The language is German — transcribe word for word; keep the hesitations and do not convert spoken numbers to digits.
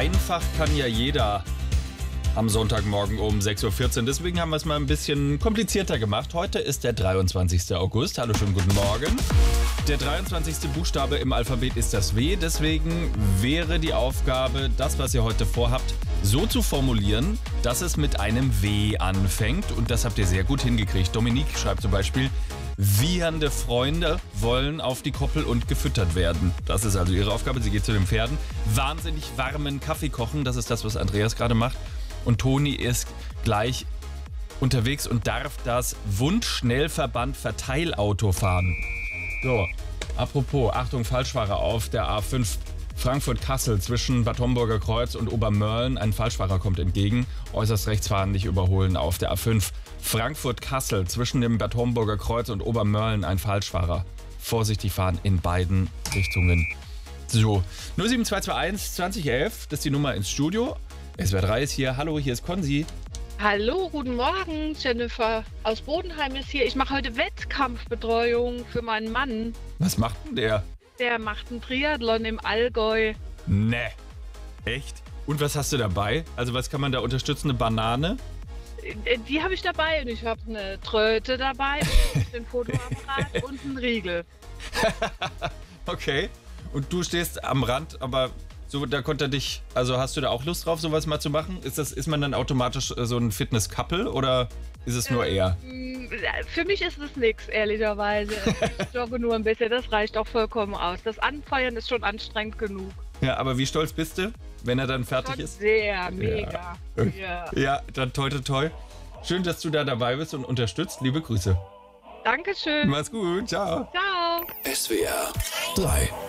einfach kann ja jeder am Sonntagmorgen um sechs Uhr vierzehn. Deswegen haben wir es mal ein bisschen komplizierter gemacht. Heute ist der dreiundzwanzigster August. Hallo, schönen guten Morgen. Der dreiundzwanzigste Buchstabe im Alphabet ist das W. Deswegen wäre die Aufgabe, das, was ihr heute vorhabt, so zu formulieren, dass es mit einem W anfängt. Und das habt ihr sehr gut hingekriegt. Dominique schreibt zum Beispiel: Wiehernde Freunde wollen auf die Koppel und gefüttert werden. Das ist also ihre Aufgabe. Sie geht zu den Pferden. Wahnsinnig warmen Kaffee kochen. Das ist das, was Andreas gerade macht. Und Toni ist gleich unterwegs und darf das Wundschnellverband Verteilauto fahren. So, apropos, Achtung, Falschfahrer auf der A fünf Frankfurt-Kassel zwischen Bad Homburger Kreuz und Obermörlen. Ein Falschfahrer kommt entgegen. Äußerst rechts fahren, nicht überholen auf der A fünf Frankfurt-Kassel zwischen dem Bad Homburger Kreuz und Obermörlen. Ein Falschfahrer. Vorsichtig fahren in beiden Richtungen. So, null sieben zwei zwei eins zwanzig elf, das ist die Nummer ins Studio. S W R drei ist hier. Hallo, hier ist Konzi. Hallo, guten Morgen. Jennifer aus Bodenheim ist hier. Ich mache heute Wettkampfbetreuung für meinen Mann. Was macht denn der? Der macht einen Triathlon im Allgäu. Ne, echt? Und was hast du dabei? Also was kann man da unterstützen? Eine Banane? Die habe ich dabei und ich habe eine Tröte dabei, den Fotoapparat und einen Riegel. Okay. Und du stehst am Rand, aber so, da konnte er dich, also hast du da auch Lust drauf, sowas mal zu machen? Ist das, ist man dann automatisch so ein Fitness-Couple oder ist es nur er? Ähm, für mich ist es nichts, ehrlicherweise. Ich jogge nur ein bisschen, das reicht auch vollkommen aus. Das Anfeuern ist schon anstrengend genug. Ja, aber wie stolz bist du, wenn er dann fertig Schon ist? Sehr, mega. Ja. Ja. Ja, dann toi toi toi. Schön, dass du da dabei bist und unterstützt. Liebe Grüße. Dankeschön. Mach's gut, ciao. Ciao. S W R drei